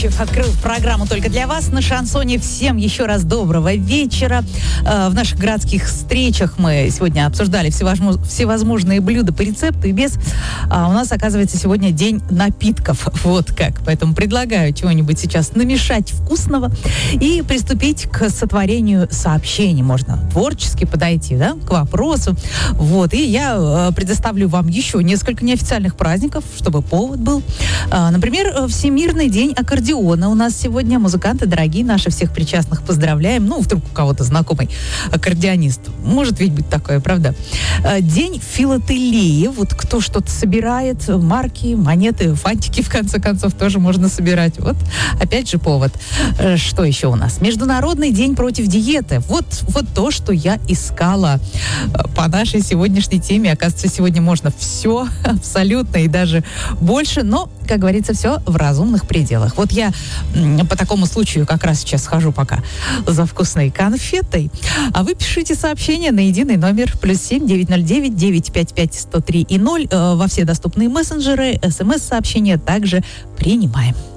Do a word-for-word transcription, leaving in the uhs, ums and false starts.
Открыл программу только для вас на Шансоне. Всем еще раз доброго вечера. В наших городских встречах мы сегодня обсуждали всевозможные блюда по рецепту и без. А у нас, оказывается, сегодня день напитков. Вот как. Поэтому предлагаю чего-нибудь сейчас намешать вкусного и приступить к сотворению сообщений. Можно творчески подойти, да, к вопросу. Вот. И я предоставлю вам еще несколько неофициальных праздников, чтобы повод был. Например, Всемирный день аккордеона у нас сегодня. Музыканты дорогие наши, всех причастных поздравляем. Ну, вдруг у кого-то знакомый аккордеонист. Может ведь быть такое, правда? День филателии. Вот кто что-то собирает, марки, монеты, фантики, в конце концов, тоже можно собирать. Вот, опять же, повод. Что еще у нас? Международный день против диеты. Вот, вот то, что я искала по нашей сегодняшней теме. Оказывается, сегодня можно все, абсолютно, и даже больше. Но, как говорится, все в разумных пределах. Вот я по такому случаю как раз сейчас схожу пока за вкусной конфетой. А вы пишите сообщение на единый номер плюс семь девятьсот девять девятьсот пятьдесят пять сто три и ноль во все доступные мессенджеры. СМС-сообщения также принимаем.